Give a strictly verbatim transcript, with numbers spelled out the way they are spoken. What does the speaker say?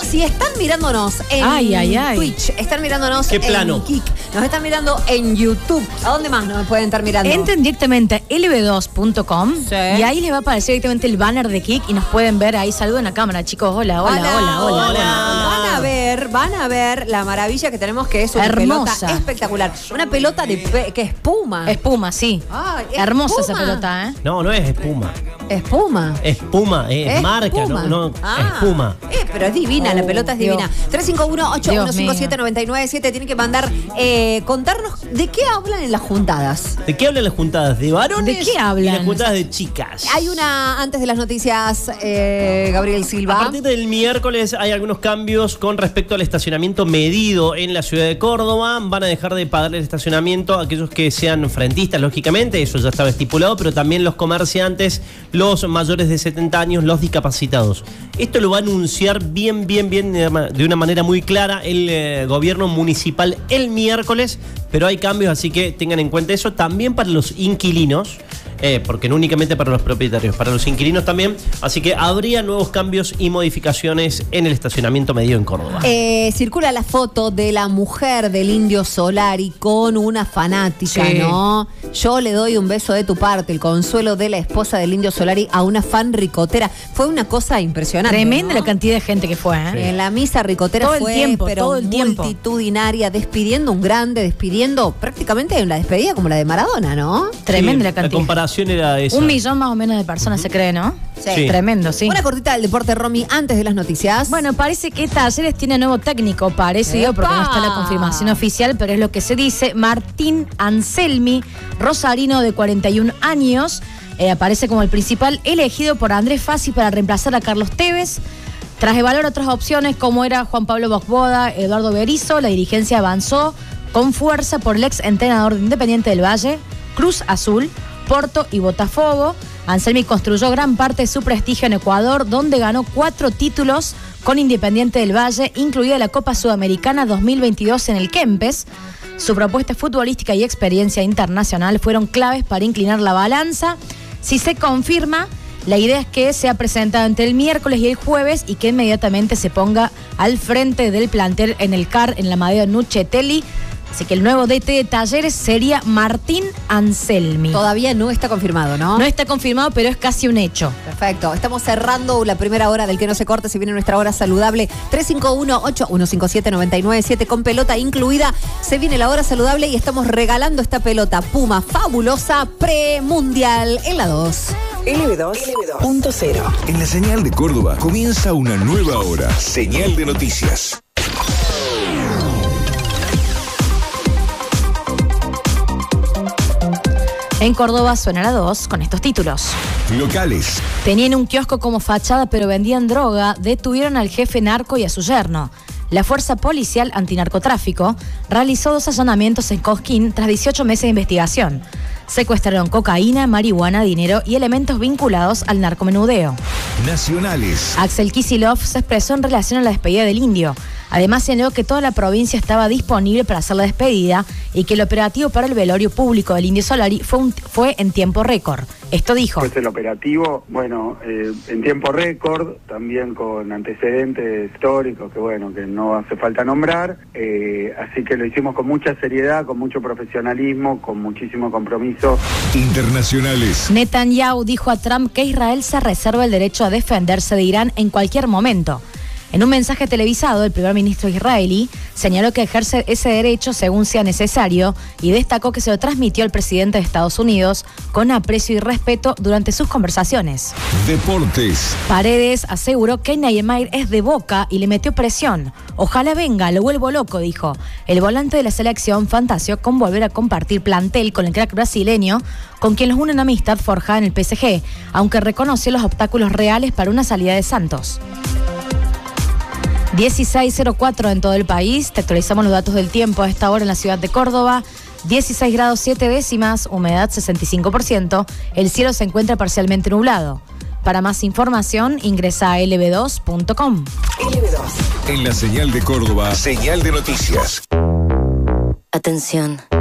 si están mirándonos en ay, ay, ay. Twitch, están mirándonos ¿Qué en plano? Kik, nos están mirando en YouTube. ¿A dónde más nos pueden estar mirando? Entren directamente a L B dos punto com Sí. y ahí les va a aparecer directamente el banner de Kik y nos pueden ver ahí. Saluden a cámara, chicos. Hola, hola, hola, hola, hola. hola, hola. Van a ver, van a ver la maravilla que tenemos, que es una Hermosa. pelota espectacular. Una pelota de pe que espuma. Espuma, sí. Ay, Hermosa espuma. esa pelota, ¿eh? No, no es espuma. Espuma. Espuma, es, Es marca, espuma. no, no Ah. espuma. Eh, pero es divina, la Oh, pelota es Dios. divina. tres cinco uno, ocho uno cinco siete, nueve nueve siete. Tienen que mandar, eh, contarnos de qué hablan en las juntadas. ¿De qué hablan las juntadas? ¿De varones? ¿De qué hablan? Y las juntadas de chicas. Hay una, antes de las noticias, eh, Gabriel A Silva. partir del miércoles hay algunos cambios con respecto al estacionamiento medido en la ciudad de Córdoba. Van a dejar de pagar el estacionamiento a aquellos que sean frentistas, lógicamente, eso ya estaba estipulado, pero también los comerciantes, los mayores de setenta años, los discapacitados. Esto lo va a anunciar bien, bien, bien, de una manera muy clara el eh, gobierno municipal el miércoles, pero hay cambios, así que tengan en cuenta eso. También para los inquilinos, eh, porque no únicamente para los propietarios, para los inquilinos también, así que habría nuevos cambios y modificaciones en el estacionamiento medido en Córdoba. Eh, circula la foto de la mujer del Indio Solari con una fanática, Sí. ¿no? Yo le doy un beso de tu parte, el consuelo de la esposa del Indio Solari a una fan ricotera. Fue una cosa impresionante. Tremenda ¿no? la cantidad de gente que fue, ¿eh? En la misa ricotera Todo el fue, tiempo, pero todo el tiempo. multitudinaria, despidiendo un grande, despidiendo prácticamente la despedida como la de Maradona, ¿no? Tremenda Sí, la cantidad. La comparación era esa. Un millón más o menos de personas se cree, ¿no? Sí. Tremendo, sí. Una cortita del deporte, Romy, antes de las noticias. Bueno, parece que Talleres tiene nuevo técnico, parece, digo, porque no está la confirmación oficial, pero es lo que se dice. Martín Anselmi, rosarino de cuarenta y un años, eh, aparece como el principal elegido por Andrés Fassi para reemplazar a Carlos Tevez. Tras evaluar otras opciones como era Juan Pablo Bocboda, Eduardo Berizzo, la dirigencia avanzó con fuerza por el ex entrenador de Independiente del Valle, Cruz Azul, Porto y Botafogo. Anselmi construyó gran parte de su prestigio en Ecuador, donde ganó cuatro títulos con Independiente del Valle, incluida la Copa Sudamericana dos mil veintidós en el Kempes. Su propuesta futbolística y experiencia internacional fueron claves para inclinar la balanza. Si se confirma, la idea es que sea presentado entre el miércoles y el jueves y que inmediatamente se ponga al frente del plantel en el C A R, en la Amadeo Nuchetelli. Así que el nuevo D T de Talleres sería Martín Anselmi. Todavía no está confirmado, ¿no? No está confirmado, pero es casi un hecho. Perfecto. Estamos cerrando la primera hora del que no se corte. Se viene nuestra hora saludable. tres cinco uno, ocho uno cinco siete, nueve nueve siete con pelota incluida. Se viene la hora saludable y estamos regalando esta pelota Puma fabulosa premundial en la dos. L B dos punto cero. En la señal de Córdoba comienza una nueva hora. Señal de noticias. En Córdoba suena la dos con estos títulos. Locales. Tenían un kiosco como fachada, pero vendían droga. Detuvieron al jefe narco y a su yerno. La Fuerza Policial Antinarcotráfico realizó dos allanamientos en Cosquín tras dieciocho meses de investigación. Secuestraron cocaína, marihuana, dinero y elementos vinculados al narcomenudeo. Nacionales. Axel Kicillof se expresó en relación a la despedida del Indio. Además, señaló que toda la provincia estaba disponible para hacer la despedida y que el operativo para el velorio público del Indio Solari fue, un, fue en tiempo récord. Esto dijo. Pues el operativo, bueno, eh, en tiempo récord, también con antecedentes históricos que, bueno, que no hace falta nombrar, eh, así que lo hicimos con mucha seriedad, con mucho profesionalismo, con muchísimo compromiso. Internacionales. Netanyahu dijo a Trump que Israel se reserva el derecho a defenderse de Irán en cualquier momento. En un mensaje televisado, el primer ministro israelí señaló que ejerce ese derecho según sea necesario y destacó que se lo transmitió al presidente de Estados Unidos con aprecio y respeto durante sus conversaciones. Deportes. Paredes aseguró que Neymar es de Boca y le metió presión. Ojalá venga, lo vuelvo loco, dijo. El volante de la selección fantaseó con volver a compartir plantel con el crack brasileño, con quien los une una amistad forjada en el P S G, aunque reconoció los obstáculos reales para una salida de Santos. dieciséis cero cuatro en todo el país. Te actualizamos los datos del tiempo a esta hora en la ciudad de Córdoba. dieciséis grados siete décimas, humedad sesenta y cinco por ciento. El cielo se encuentra parcialmente nublado. Para más información, ingresa a L B dos punto com. L B dos. En la señal de Córdoba, señal de noticias. Atención.